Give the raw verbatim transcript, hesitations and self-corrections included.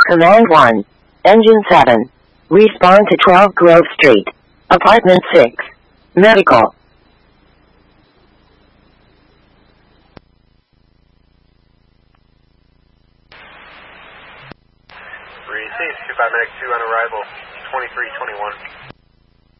Command one. Engine seven. Respond to twelve Grove Street. Apartment six. Medical. Received, two five Medic two on arrival, twenty-three twenty-one.